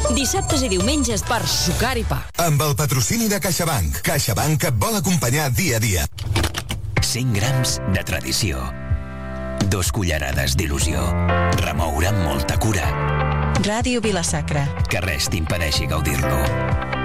Dissabtes i diumenges per sucar i pa. Amb el patrocini de CaixaBank. CaixaBank et vol acompanyar dia a dia. 100 grams de tradició. 2 cullerades d'il·lusió. Remoure amb molta cura. Ràdio Vila-sacra. Que res t'impedeixi gaudir-lo.